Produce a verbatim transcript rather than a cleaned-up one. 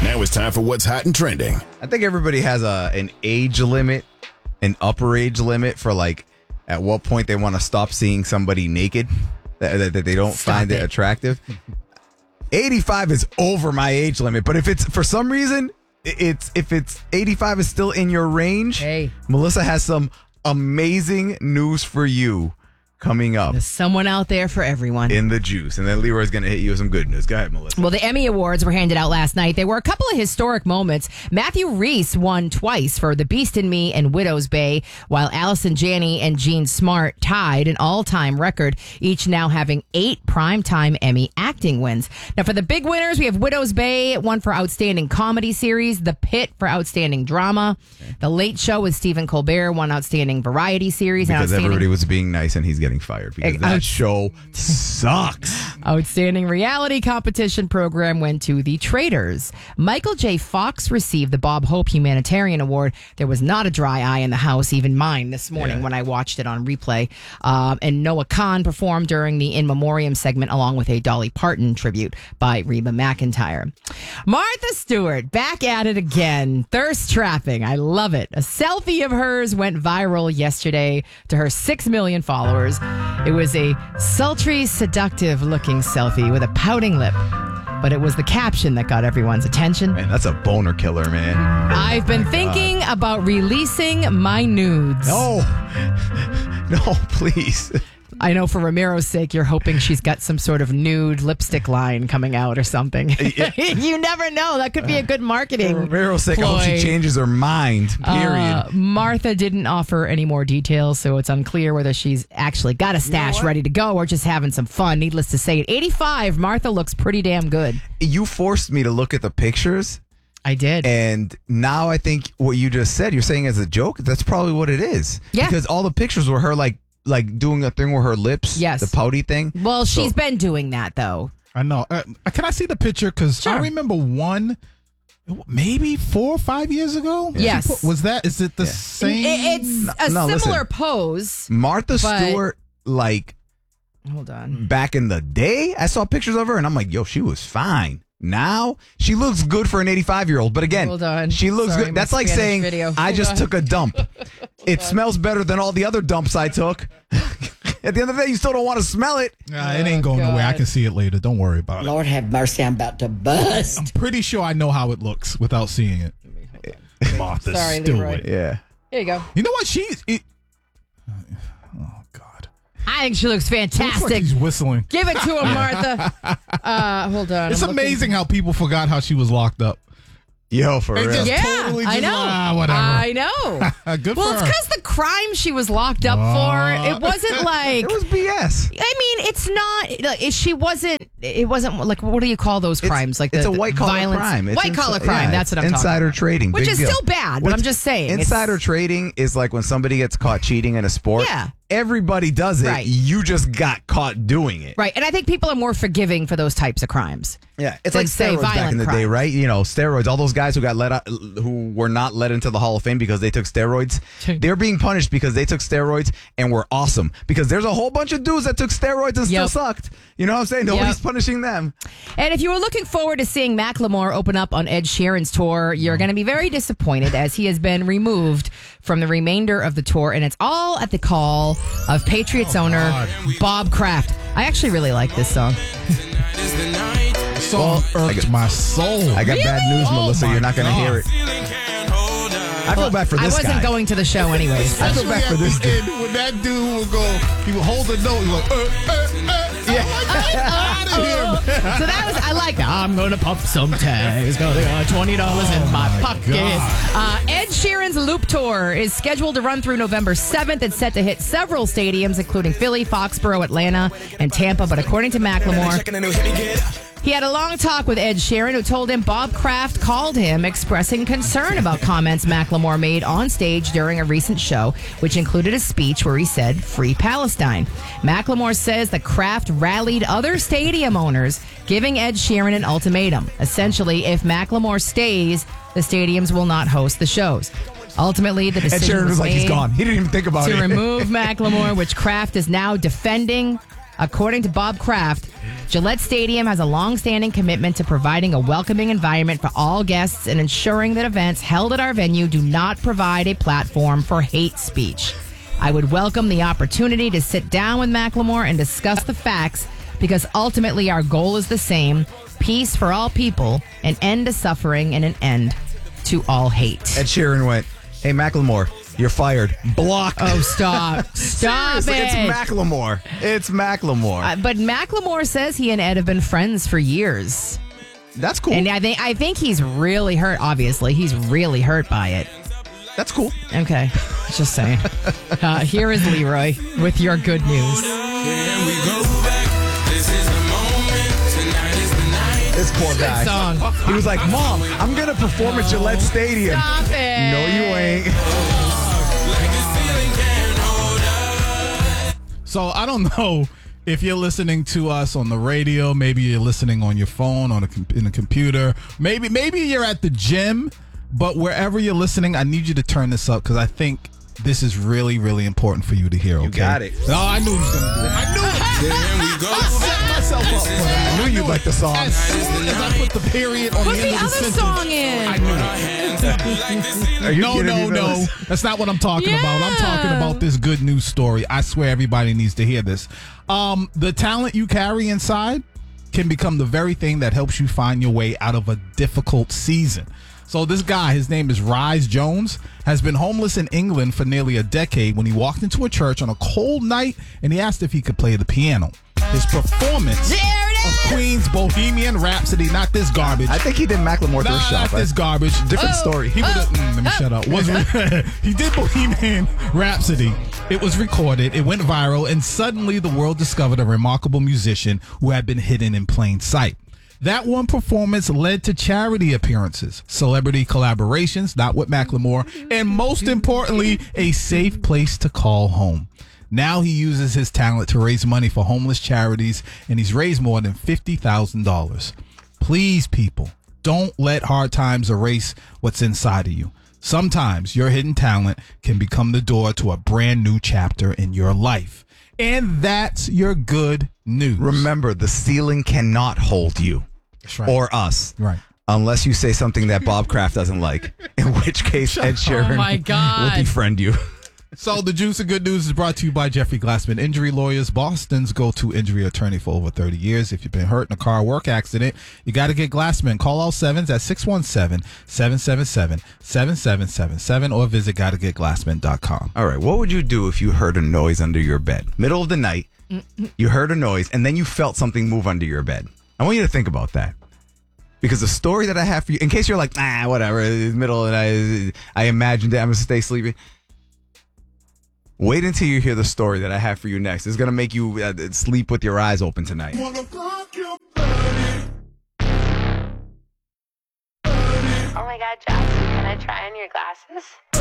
Now it's time for what's hot and trending. I think everybody has a an age limit, an upper age limit for like at what point they want to stop seeing somebody naked, that, that, that they don't Stop find it, it. attractive. eighty-five is over my age limit, but if it's for some reason, it's if it's eighty-five is still in your range, Hey. Melissa has some amazing news for you coming up There's someone out there for everyone. in the juice. And then Leroy's going to hit you with some good news. Go ahead, Melissa. Well, the Emmy Awards were handed out last night. There were a couple of historic moments. Matthew Rhys won twice for The Beast in Me and Widow's Bay, while Allison Janney and Jean Smart tied an all-time record, each now having eight primetime Emmy acting wins. Now, for the big winners, we have Widow's Bay, one for Outstanding Comedy Series, The Pit for Outstanding Drama, The Late Show with Stephen Colbert won Outstanding Variety Series. and Because outstanding- everybody was being nice and he's getting fired because that Outs- show sucks. Outstanding Reality Competition Program went to The Traitors. Michael J. Fox received the Bob Hope Humanitarian Award. There was not a dry eye in the house, even mine this morning Yeah. when I watched it on replay. Um, and Noah Khan performed during the In Memoriam segment along with a Dolly Parton tribute by Reba McEntire. Martha Stewart back at it again. Thirst trapping. I love it. A selfie of hers went viral yesterday to her six million followers. It was a sultry, seductive looking selfie with a pouting lip. But it was the caption that got everyone's attention. Man, that's a boner killer, man. I've been thinking about releasing my nudes. No. No, please. I know for Ramiro's sake, you're hoping she's got some sort of nude lipstick line coming out or something. You never know. That could be a good marketing. Ramiro's sake, I hope she ploy. changes her mind, period. Uh, Martha didn't offer any more details, so it's unclear whether she's actually got a stash ready to go or just having some fun. Needless to say, at eighty-five, Martha looks pretty damn good. You forced me to look at the pictures, I did. and now I think what you just said, you're saying as a joke, that's probably what it is. Yeah. Because all the pictures were her, like, like doing a thing with her lips. Yes. The pouty thing. well, So- she's been doing that, though. I know. Uh, can I see the picture? Because Sure. I remember one, maybe four or five years ago. Yes. She put- was that? Is it the I- same? It's a no, similar listen. pose. Martha But- Stewart, like, Hold on. back in the day, I saw pictures of her, and I'm like, yo, she was fine. Now she looks good for an eighty-five year old, but again, Hold on. she looks Sorry, good. my That's like Spanish saying video. I Hold just on. took a dump. It smells better than all the other dumps I took. At the end of the day, you still don't want to smell it. Nah, it ain't going nowhere. I God. can see it later. Don't worry about it. Lord have mercy, I'm about to bust. I'm pretty sure I know how it looks without seeing it. Martha Sorry, Stewart. Leroy. Yeah. Here you go. You know what? She's. It, oh God. I think she looks Looks like fantastic. he's whistling. Give it to him, Martha. Uh, hold on. It's I'm looking- amazing how people forgot how she was locked up. Yo, for They real. just- Yeah, totally I just, know. ah, whatever. I know. Good Well, for it's her. because the crime she was locked up for, it wasn't like. It was B S. I mean, it's not. Like, it- she wasn't. It wasn't like what do you call those crimes? like it's the, a the white collar violence- crime. It's White insi- collar crime. yeah, that's it's what I'm talking insider about. trading, Which big is deal. still bad, but I'm Which- just saying. it's- Insider trading is like when somebody gets caught cheating in a sport. Yeah. Everybody does it. Right. You just got caught doing it. Right, and I think people are more forgiving for those types of crimes. Yeah, it's Than, like say, steroids back violent in the day, crimes. right? You know, steroids. All those guys who got let out, who were not let into the Hall of Fame because they took steroids, they're being punished because they took steroids and were awesome. Because there's a whole bunch of dudes that took steroids and still Yep. sucked. You know what I'm saying? Nobody's Yep. punishing them. And if you were looking forward to seeing Macklemore open up on Ed Sheeran's tour, you're going to be very disappointed as he has been removed from the remainder of the tour, and it's all at the call of Patriots owner God. Bob Kraft. I actually really like this song. The song irked my soul. I got bad Really? news, Oh Melissa. my You're not going to God. hear it. I feel bad for I this wasn't guy. going to the show anyways. I feel bad for this Especially dude. at the end, when that dude would go, he would hold the note. He would, uh, uh, uh. Yeah. Out of here. So that was, I like that. I'm going to pop some tags. Got twenty dollars in my, my pocket. God. Uh, Ed Sheeran's Loop Tour is scheduled to run through November seventh. It's set to hit several stadiums, including Philly, Foxborough, Atlanta, and Tampa. But according to Macklemore, he had a long talk with Ed Sheeran, who told him Bob Kraft called him expressing concern about comments Macklemore made on stage during a recent show, which included a speech where he said, "Free Palestine." Macklemore says that Kraft rallied other stadium owners, giving Ed Sheeran an ultimatum. Essentially, if Macklemore stays, the stadiums will not host the shows. Ultimately, the Ed decision Sheeran was was like, he's made gone. He didn't even think about to it. remove Macklemore, which Kraft is now defending. According to Bob Kraft, Gillette Stadium has a long-standing commitment to providing a welcoming environment for all guests and ensuring that events held at our venue do not provide a platform for hate speech. I would welcome the opportunity to sit down with Macklemore and discuss the facts because ultimately our goal is the same, peace for all people, an end to suffering, and an end to all hate. Ed Sheeran went, hey, Macklemore, you're fired. Block. Oh, stop. Stop Seriously, it. It's Macklemore. It's Macklemore. Uh, but Macklemore says he and Ed have been friends for years. That's cool. And I think I think he's really hurt, obviously. He's really hurt by it. That's cool. Okay. Just saying. Uh, here is Leroy with your good news. This poor guy. Song. He was like, Mom, I'm going to perform at Gillette Stadium. Stop it. No, you ain't. So I don't know if you're listening to us on the radio. Maybe you're listening on your phone, on a com- in a computer. Maybe maybe you're at the gym. But wherever you're listening, I need you to turn this up because I think this is really, really important for you to hear. Okay? You got it. Oh, I knew he was going to do it. I knew it. I set myself up for that. I knew you'd like the song. As soon as I put the period on Put the the end of other the sentence, song in. I knew it. Are you No, kidding no, me, no. Phyllis? That's not what I'm talking Yeah. about. I'm talking about this good news story. I swear everybody needs to hear this. Um, the talent you carry inside can become the very thing that helps you find your way out of a difficult season. So this guy, his name is Rhys Jones, has been homeless in England for nearly a decade when he walked into a church on a cold night and he asked if he could play the piano. His performance There it of is. Queen's Bohemian Rhapsody, not this garbage. I think he did Macklemore Nah, thrift shop. not this garbage. Different Oh. story. He would have. Mm, let me shut up. Wasn't he did Bohemian Rhapsody? It was recorded. It went viral, and suddenly the world discovered a remarkable musician who had been hidden in plain sight. That one performance led to charity appearances, celebrity collaborations, not with Macklemore, and most importantly, a safe place to call home. Now he uses his talent to raise money for homeless charities, and he's raised more than fifty thousand dollars. Please, people, don't let hard times erase what's inside of you. Sometimes your hidden talent can become the door to a brand new chapter in your life. And that's your good news. Remember, the ceiling cannot hold you. That's right. Or us. Right. Unless you say something that Bob Kraft doesn't like. In which case, Ed Sheeran Oh, my God. will defriend you. So the Juice of Good News is brought to you by Jeffrey Glassman Injury Lawyers, Boston's go-to injury attorney for over thirty years. If you've been hurt in a car or work accident, you got to get Glassman. Call all sevens at six one seven, seven seven seven, seven seven seven seven or visit gotta get glassman dot com. All right, what would you do if you heard a noise under your bed? Middle of the night, you heard a noise, and then you felt something move under your bed. I want you to think about that. Because the story that I have for you, in case you're like, ah, whatever, it's middle of the night, I imagined it, I'm going to stay sleeping. Wait until you hear the story that I have for you next. It's going to make you uh, sleep with your eyes open tonight. Oh my God, Jackson, can I try on your glasses?